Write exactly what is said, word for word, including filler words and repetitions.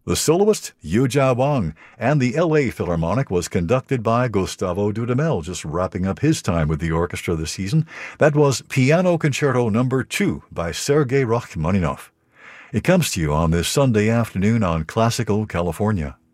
The soloist, Yujia Wang, and the L A Philharmonic was conducted by Gustavo Dudamel, just wrapping up his time with the orchestra this season. That was Piano Concerto Number two by Sergei Rachmaninoff. It comes to you on this Sunday afternoon on Classical California.